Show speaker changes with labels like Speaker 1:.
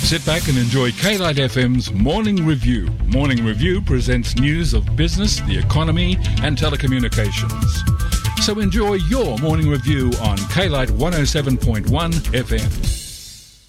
Speaker 1: Sit back and enjoy K-Light FM's Morning Review. Morning Review presents news of business, the economy and telecommunications. So enjoy your Morning Review on K-Light 107.1 FM.